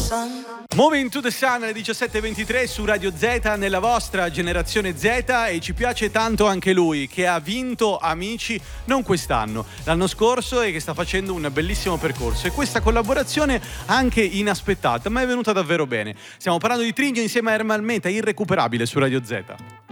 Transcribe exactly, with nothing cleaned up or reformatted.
Moving to the Sun alle diciassette e ventitré su Radio Z, nella vostra generazione Z, e ci piace tanto anche lui, che ha vinto Amici non quest'anno, l'anno scorso, e che sta facendo un bellissimo percorso. E questa collaborazione, anche inaspettata, ma è venuta davvero bene. Stiamo parlando di Trigno insieme a Ermal Meta, Irrecuperabile su Radio Z.